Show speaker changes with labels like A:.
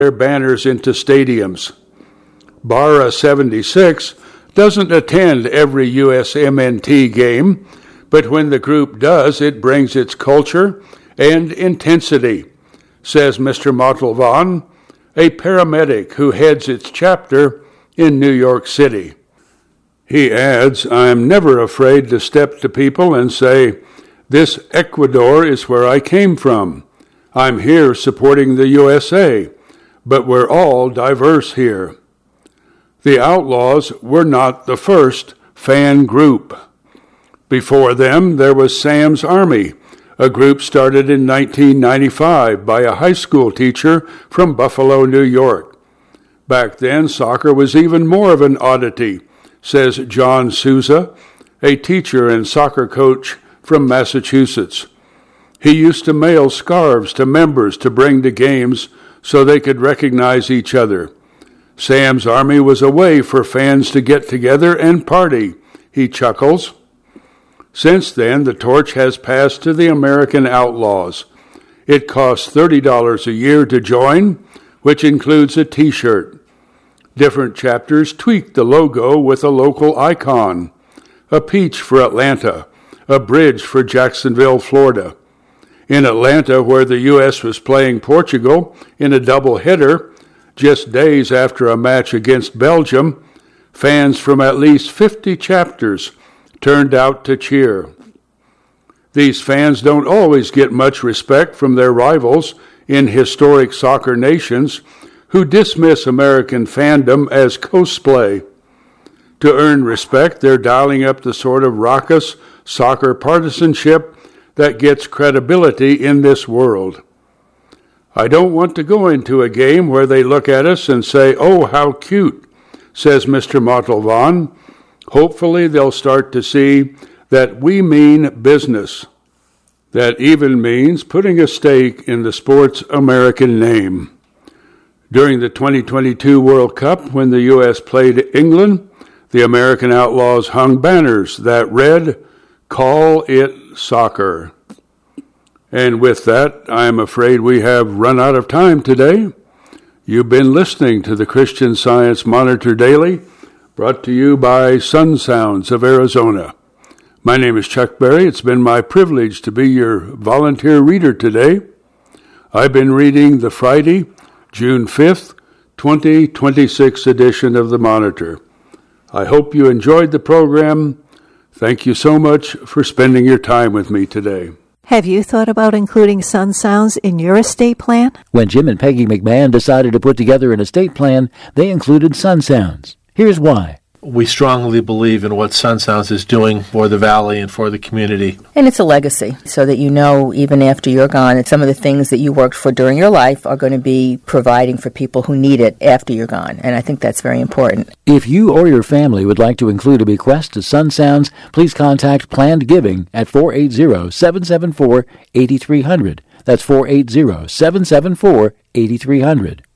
A: their banners into stadiums. Barra 76 doesn't attend every USMNT game, but when the group does, it brings its culture and intensity, says Mr. Montalvan, a paramedic who heads its chapter in New York City. He adds, I'm never afraid to step to people and say, this Ecuador is where I came from. I'm here supporting the USA, but we're all diverse here. The Outlaws were not the first fan group. Before them, there was Sam's Army, a group started in 1995 by a high school teacher from Buffalo, New York. Back then, soccer was even more of an oddity, says John Souza, a teacher and soccer coach from Massachusetts. He used to mail scarves to members to bring to games so they could recognize each other. Sam's Army was a way for fans to get together and party, he chuckles. Since then, the torch has passed to the American Outlaws. It costs $30 a year to join, which includes a T-shirt. Different chapters tweak the logo with a local icon, a peach for Atlanta, a bridge for Jacksonville, Florida. In Atlanta, where the U.S. was playing Portugal in a doubleheader, just days after a match against Belgium, fans from at least 50 chapters turned out to cheer. These fans don't always get much respect from their rivals in historic soccer nations who dismiss American fandom as cosplay. To earn respect, they're dialing up the sort of raucous soccer partisanship that gets credibility in this world. I don't want to go into a game where they look at us and say, oh, how cute, says Mr. Montalvan. Hopefully they'll start to see that we mean business. That even means putting a stake in the sport's American name. During the 2022 World Cup, when the U.S. played England, the American Outlaws hung banners that read, "Call it soccer." And with that, I'm afraid we have run out of time today. You've been listening to the Christian Science Monitor Daily, brought to you by Sun Sounds of Arizona. My name is Chuck Berry. It's been my privilege to be your volunteer reader today. I've been reading the Friday, June 5th, 2026 edition of the Monitor. I hope you enjoyed the program. Thank you so much for spending your time with me today.
B: Have you thought about including Sun Sounds in your estate plan?
C: When Jim and Peggy McMahon decided to put together an estate plan, they included Sun Sounds. Here's why.
D: We strongly believe in what Sun Sounds is doing for the Valley and for the community.
E: And it's a legacy, so that you know even after you're gone that some of the things that you worked for during your life are going to be providing for people who need it after you're gone. And I think that's very important.
C: If you or your family would like to include a bequest to Sun Sounds, please contact Planned Giving at 480-774-8300. That's 480-774-8300.